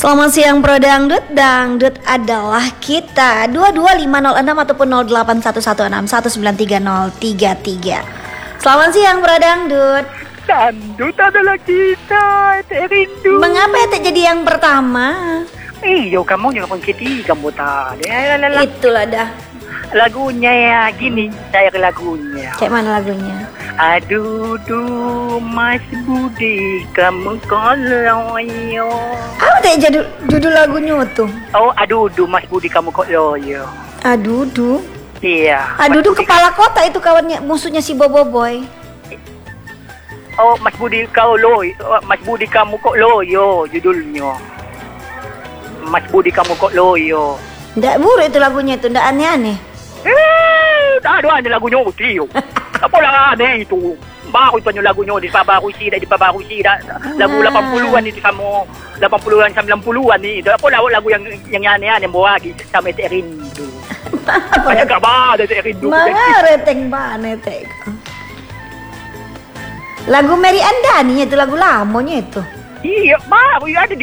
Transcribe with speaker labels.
Speaker 1: Selamat siang Pro Dangdut. Dangdut adalah kita. 22506 ataupun 0811619333. Selamat siang Pro Dangdut.
Speaker 2: Dangdut adalah kita, Tek Rindu.
Speaker 1: Mengapa Tek jadi yang pertama?
Speaker 2: Iyo, kamu juga pengkiti, kamu tadi.
Speaker 1: Itulah dah.
Speaker 2: Lagunya ya gini, saya ke lagunya.
Speaker 1: Kayak mana lagunya?
Speaker 2: Aduh, Mas Budi, kamu koloyo.
Speaker 1: Apa Tek judul lagunya tuh?
Speaker 2: Oh, aduh, Mas Budi, kamu koloyo.
Speaker 1: Adudu.
Speaker 2: Iya.
Speaker 1: Adudu kepala kota itu kawannya, musuhnya si Bobo Boy.
Speaker 2: Oh, Mas Budi kau loyo. Mas Budi kamu kok loyo judulnya. Mas Budi kamu kok loyo.
Speaker 1: Nggak buruk itu lagunya itu, nggak aneh-aneh.
Speaker 2: Ada lagunya Tio. Apa lah aneh itu? Baru itu lagunya di Pabaru Sida. Lagu 80-an itu sama 80-an 90-an itu. Apa lagu yang aneh-aneh buat sama Tek Rindu. Banyak kabar ada Tek Rindu.
Speaker 1: Mengereteng banget Tek. Lagu Mary Andani itu lagu lamanya itu.
Speaker 2: Iya, baru ada